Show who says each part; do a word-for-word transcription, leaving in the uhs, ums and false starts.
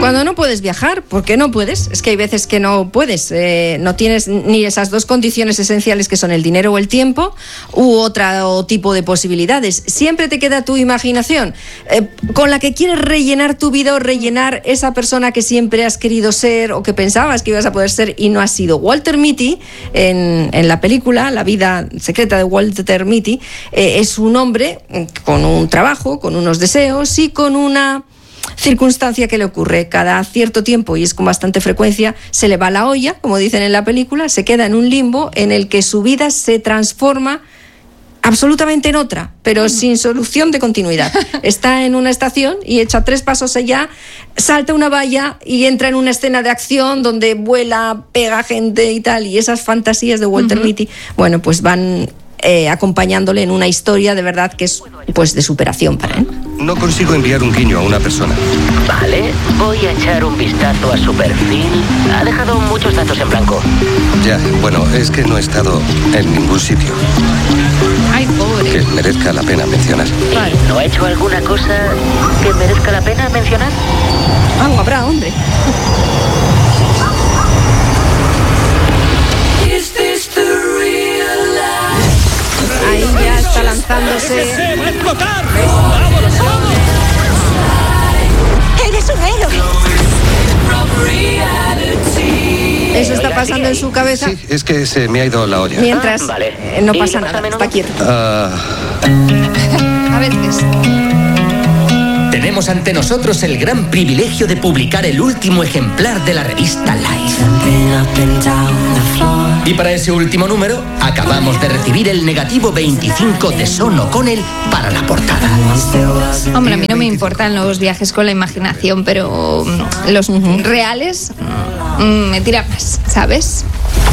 Speaker 1: Cuando no puedes viajar, ¿por qué no puedes? Es que hay veces que no puedes, eh, no tienes ni esas dos condiciones esenciales que son el dinero o el tiempo, u otro tipo de posibilidades. Siempre te queda tu imaginación, eh, con la que quieres rellenar tu vida o rellenar esa persona que siempre has querido ser o que pensabas que ibas a poder ser y no has sido. Walter Mitty, en, en la película La vida secreta de Walter Mitty, eh, es un hombre con un trabajo, con unos deseos y con una circunstancia que le ocurre. Cada cierto tiempo, y es con bastante frecuencia, se le va la olla, como dicen en la película, se queda en un limbo en el que su vida se transforma absolutamente en otra, pero mm. sin solución de continuidad. Está en una estación y echa tres pasos allá, salta una valla y entra en una escena de acción donde vuela, pega gente y tal, y esas fantasías de Walter uh-huh. Mitty, bueno, pues van eh, acompañándole en una historia de verdad que es pues de superación para él.
Speaker 2: No consigo enviar un guiño a una persona.
Speaker 3: Vale, voy a echar un vistazo a su perfil. Ha dejado muchos datos en blanco.
Speaker 2: Ya, bueno, es que no he estado en ningún sitio.
Speaker 1: Ay, pobre.
Speaker 2: Que merezca la pena mencionar.
Speaker 3: Vale. ¿No ha hecho alguna cosa que merezca la pena mencionar?
Speaker 1: Algo habrá, hombre. Ahí ya está lanzándose.
Speaker 4: ¡Eres un héroe!
Speaker 1: Eso está pasando en su cabeza.
Speaker 2: Sí, es que se me ha ido la olla.
Speaker 1: Mientras
Speaker 3: ah, vale.
Speaker 1: eh, no pasa nada, está quieto.
Speaker 2: Uh...
Speaker 1: A veces.
Speaker 5: Tenemos ante nosotros el gran privilegio de publicar el último ejemplar de la revista Life. Y para ese último número, acabamos de recibir el negativo veinticinco de Sean O'Connell para la portada.
Speaker 6: Hombre, a mí no me importan los viajes con la imaginación, pero los uh-huh. reales mm, me tira más, ¿sabes?